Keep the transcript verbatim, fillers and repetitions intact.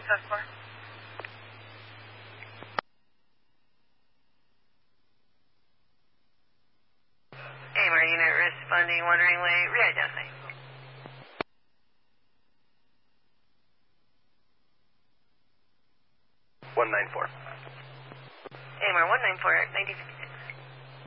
Susquehanna. AMR unit responding, wandering way, re-identify. one nine four. AMR one nine four, ninety-six.